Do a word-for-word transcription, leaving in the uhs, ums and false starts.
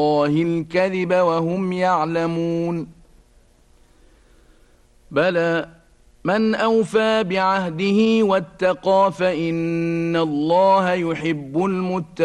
الله الكذب وهم يعلمون بلى من أوفى بعهده واتقى فإن الله يحب المتقين